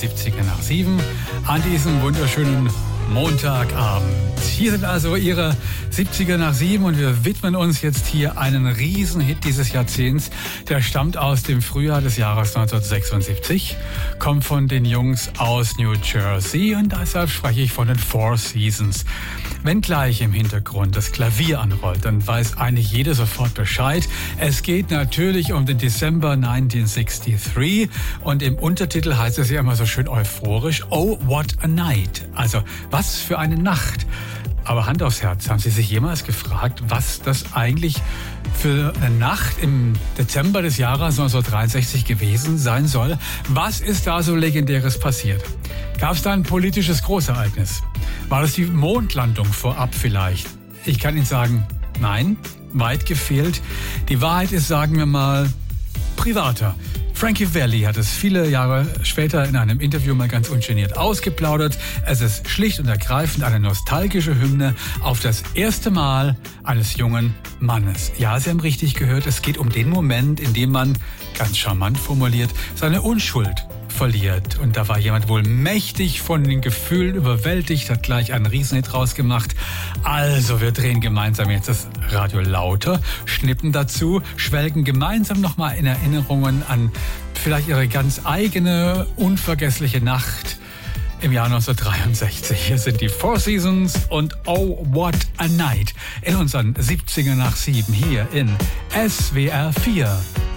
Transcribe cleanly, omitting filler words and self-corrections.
70er nach 7 an diesem wunderschönen Montagabend. Hier sind also Ihre 70er nach 7 und wir widmen uns jetzt hier einen Riesenhit dieses Jahrzehnts. Der stammt aus dem Frühjahr des Jahres 1976, kommt von den Jungs aus New Jersey und deshalb spreche ich von den Four Seasons. Wenn gleich im Hintergrund das Klavier anrollt, dann weiß eigentlich jeder sofort Bescheid. Es geht natürlich um den December 1963 und im Untertitel heißt es ja immer so schön euphorisch, Oh, what a night. Also, was für eine Nacht. Aber Hand aufs Herz, haben Sie sich jemals gefragt, was das eigentlich für eine Nacht im Dezember des Jahres 1963 gewesen sein soll? Was ist da so Legendäres passiert? Gab es da ein politisches Großereignis? War das die Mondlandung vorab vielleicht? Ich kann Ihnen sagen, nein, weit gefehlt. Die Wahrheit ist, sagen wir mal, privater. Frankie Valli hat es viele Jahre später in einem Interview mal ganz ungeniert ausgeplaudert. Es ist schlicht und ergreifend eine nostalgische Hymne auf das erste Mal eines jungen Mannes. Ja, Sie haben richtig gehört, es geht um den Moment, in dem man, ganz charmant formuliert, seine Unschuld verliert. Und da war jemand wohl mächtig von den Gefühlen überwältigt, hat gleich einen Riesenhit rausgemacht. Also, wir drehen gemeinsam jetzt das Radio lauter, schnippen dazu, schwelgen gemeinsam nochmal in Erinnerungen an vielleicht Ihre ganz eigene, unvergessliche Nacht im Jahr 1963. Hier sind die Four Seasons und Oh, what a night in unseren 70er nach 7 hier in SWR 4.